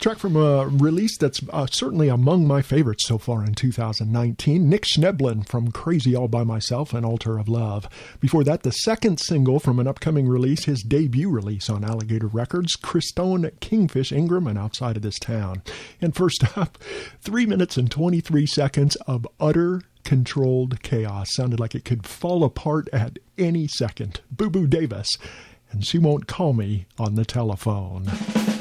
Track from a release that's certainly among my favorites so far in 2019. Nick Schneblin from Crazy All By Myself and Altar of Love. Before that, the second single from an upcoming release, his debut release on Alligator Records, Christone Kingfish Ingram and Outside of This Town. And first up, 3 minutes and 23 seconds of utter controlled chaos. Sounded like it could fall apart at any second. Boo Boo Davis, and She Won't Call Me on the Telephone.